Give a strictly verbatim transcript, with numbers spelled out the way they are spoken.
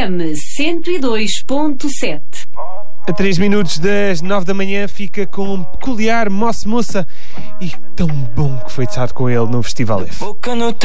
M cento e dois ponto sete. A três minutos das nove da manhã fica com um peculiar Moça Moça e tão bom que foi estar com ele no Festival F.